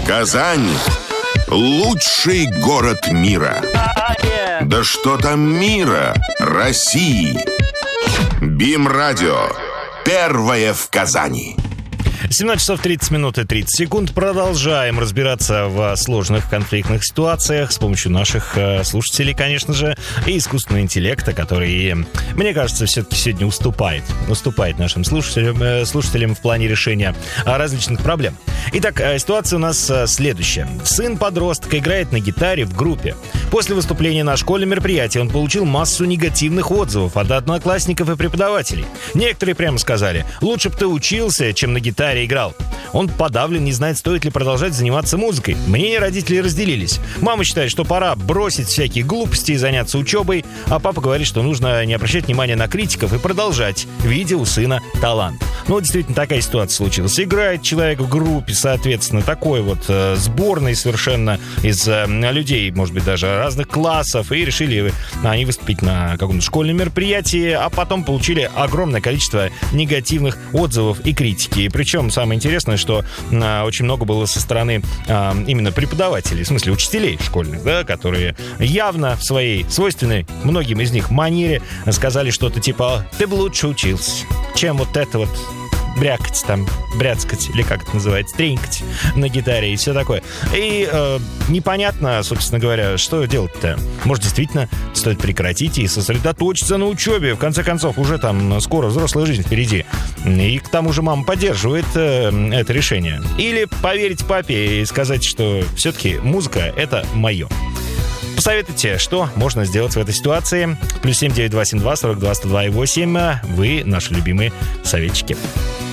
Казань – лучший город мира. Да что там мира, России. БИМ-радио. Первое в Казани. 17 часов 30 минут и 30 секунд. Продолжаем разбираться в сложных конфликтных ситуациях с помощью наших слушателей, конечно же, и искусственного интеллекта, который, мне кажется, все-таки сегодня уступает нашим слушателям в плане решения различных проблем. Итак, ситуация у нас следующая. Сын подростка играет на гитаре в группе. После выступления на школьном мероприятии он получил массу негативных отзывов от одноклассников и преподавателей. Некоторые прямо сказали: лучше бы ты учился, чем на гитаре играл. Он подавлен, не знает, стоит ли продолжать заниматься музыкой. Мнения родителей разделились. Мама считает, что пора бросить всякие глупости и заняться учебой, а папа говорит, что нужно не обращать внимания на критиков и продолжать, видя у сына талант. Ну, действительно, такая ситуация случилась. Играет человек в группе, соответственно, такой вот сборной совершенно из людей, может быть, даже разных классов, и решили они выступить на каком-то школьном мероприятии, а потом получили огромное количество негативных отзывов и критики. И причем самое интересное, что очень много было со стороны именно преподавателей, в смысле учителей школьных, да, которые явно в своей свойственной многим из них манере сказали что-то типа: ты бы лучше учился, чем вот это вот брякать там, бряцкать, или как это называется, тренькать на гитаре и все такое. И непонятно, собственно говоря, что делать-то. Может, действительно стоит прекратить и сосредоточиться на учебе. В конце концов, уже там скоро взрослая жизнь впереди. И к тому же мама поддерживает это решение. Или поверить папе и сказать, что все-таки музыка — это мое. Посоветуйте, что можно сделать в этой ситуации. +7 9272 42 102 8. Вы наши любимые советчики.